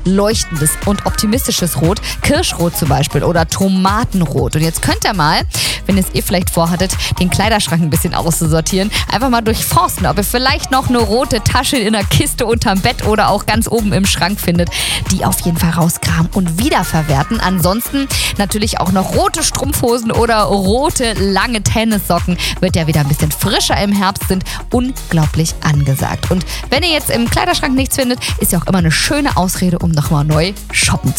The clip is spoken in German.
leuchtendes und optimistisches Rot, Kirschrot zum Beispiel oder Tomatenrot. Und jetzt könnt ihr mal, wenn ihr es vielleicht vorhattet, den Kleiderschrank ein bisschen auszusortieren, einfach mal durchforsten, ob ihr vielleicht noch eine rote Tasche in einer Kiste unterm Bett oder auch ganz oben im Schrank findet. Die auf jeden Fall rauskramen und wiederverwerten. Ansonsten natürlich auch noch rote Strumpfhosen oder rote lange Tennissocken. Wird ja wieder ein bisschen frischer im Herbst, sind unglaublich angesagt. Und wenn ihr jetzt im Kleiderschrank nichts findet, ist ja auch immer eine schöne Ausrede, um nochmal neu shoppen zu